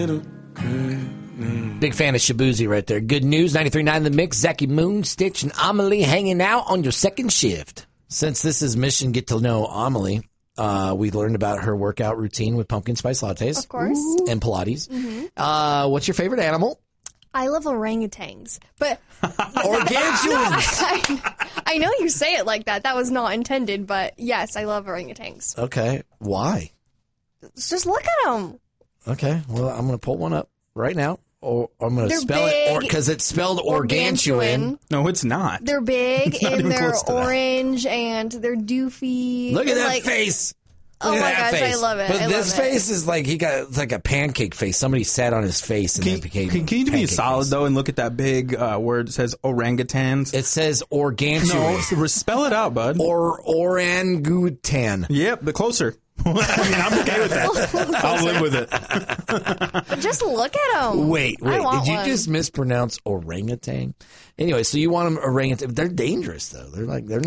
Big fan of Shabuzi right there. Good news, 93.9 The Mix. Zachy Moon, Stitch, and Amelie hanging out on your second shift. Since this is Mission Get to Know Amelie, we learned about her workout routine with pumpkin spice lattes. Of course. And Pilates. Mm-hmm. What's your favorite animal? I love orangutans, but Organtuans. I know you say it like that. That was not intended, but yes, I love orangutans. Okay. Why? Just look at them. Okay. Well, I'm going to pull one up right now. Or I'm going to They're spell big, it because it's spelled Organtuan. No, it's not. They're big Not and even they're close to that. orange and they're doofy. Look at and that face. Oh Look my at that gosh, face. I love it. But I this love it. face is like it's like a pancake face. Somebody sat on his face and it became. Can you do me a pancake solid face. though and look at that big word that says orangutans? It says Organtuan. No, spell it out, bud. Or orangutan. Yep, but closer. I mean, I'm okay with that. I'll live with it. But just look at them. Wait. want Did you one. just mispronounce orangutan? Anyway, so you want them orangutan. They're dangerous though. They're